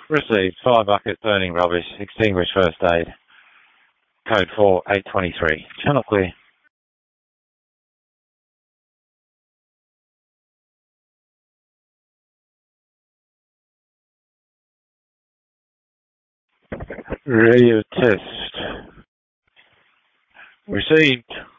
Received 5 buckets burning rubbish. Extinguished first aid. Code 4823. Channel clear. Radio test. Received.